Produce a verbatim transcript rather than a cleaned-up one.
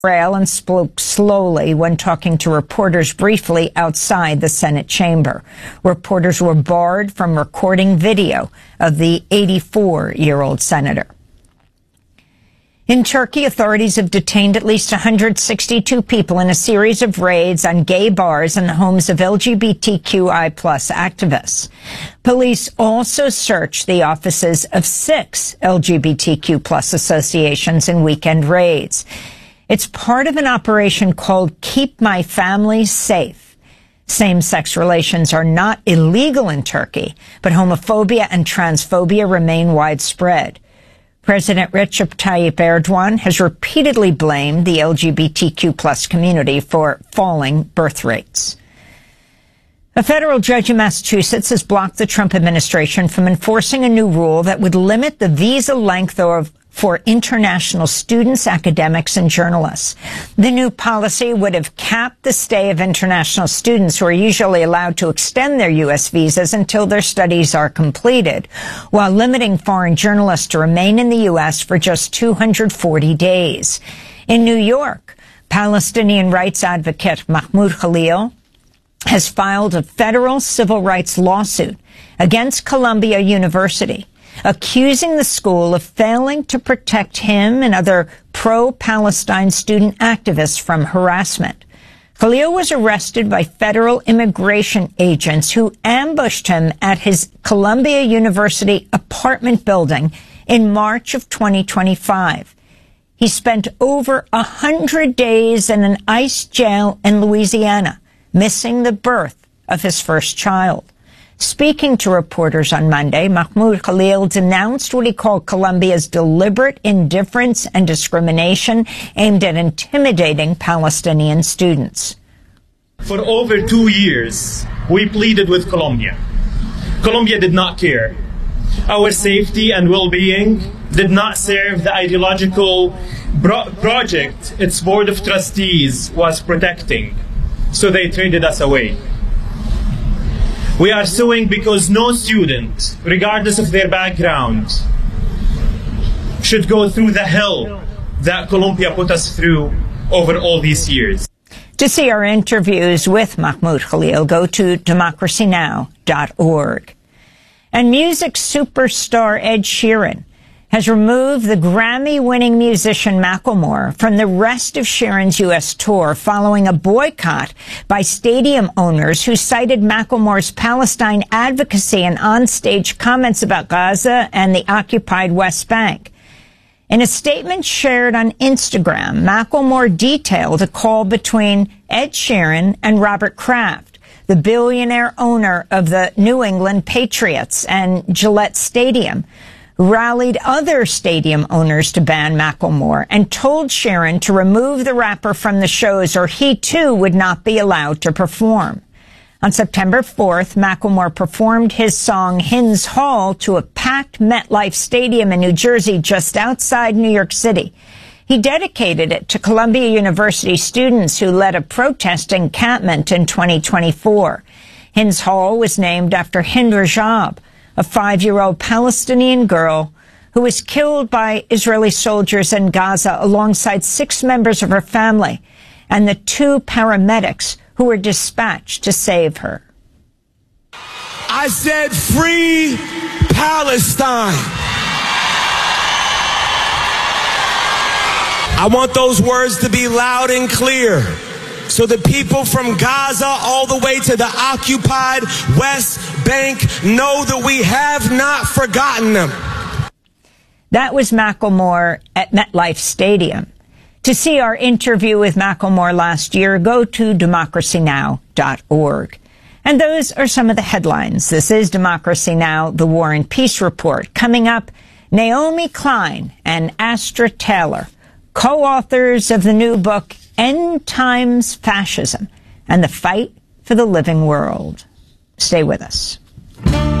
Rail and spoke slowly when talking to reporters briefly outside the Senate chamber. Reporters were barred from recording video of the eighty-four-year-old senator. In Turkey, authorities have detained at least one hundred sixty-two people in a series of raids on gay bars and the homes of L G B T Q I plus activists. Police also searched the offices of six L G B T Q plus associations in weekend raids. It's part of an operation called Keep My Family Safe. Same-sex relations are not illegal in Turkey, but homophobia and transphobia remain widespread. President Recep Tayyip Erdogan has repeatedly blamed the L G B T Q plus community for falling birth rates. A federal judge in Massachusetts has blocked the Trump administration from enforcing a new rule that would limit the visa length of for international students, academics, and journalists. The new policy would have capped the stay of international students who are usually allowed to extend their U S visas until their studies are completed, while limiting foreign journalists to remain in the U S for just two hundred forty days. In New York, Palestinian rights advocate Mahmoud Khalil has filed a federal civil rights lawsuit against Columbia University, accusing the school of failing to protect him and other pro-Palestine student activists from harassment. Khalil was arrested by federal immigration agents who ambushed him at his Columbia University apartment building in March of twenty twenty-five. He spent over a hundred days in an ICE jail in Louisiana, missing the birth of his first child. Speaking to reporters on Monday, Mahmoud Khalil denounced what he called Columbia's deliberate indifference and discrimination aimed at intimidating Palestinian students. For over two years, we pleaded with Columbia. Columbia did not care. Our safety and well-being did not serve the ideological project its board of trustees was protecting, so they traded us away. We are suing because no student, regardless of their background, should go through the hell that Columbia put us through over all these years. To see our interviews with Mahmoud Khalil, go to democracy now dot org. And music superstar Ed Sheeran has removed the Grammy-winning musician Macklemore from the rest of Sheeran's U S tour following a boycott by stadium owners who cited Macklemore's Palestine advocacy and onstage comments about Gaza and the occupied West Bank. In a statement shared on Instagram, Macklemore detailed a call between Ed Sheeran and Robert Kraft, the billionaire owner of the New England Patriots and Gillette Stadium, rallied other stadium owners to ban Macklemore and told Sheeran to remove the rapper from the shows or he too would not be allowed to perform. On September fourth, Macklemore performed his song Hins Hall to a packed MetLife Stadium in New Jersey just outside New York City. He dedicated it to Columbia University students who led a protest encampment in twenty twenty-four. Hins Hall was named after Hind Rajab, a five-year-old Palestinian girl who was killed by Israeli soldiers in Gaza alongside six members of her family and the two paramedics who were dispatched to save her. I said, free Palestine. I want those words to be loud and clear, so the people from Gaza all the way to the occupied West Bank know that we have not forgotten them. That was Macklemore at MetLife Stadium. To see our interview with Macklemore last year, go to democracy now dot org. And those are some of the headlines. This is Democracy Now!, the War and Peace Report. Coming up, Naomi Klein and Astra Taylor, co-authors of the new book, End Times Fascism and the Fight for the Living World. Stay with us.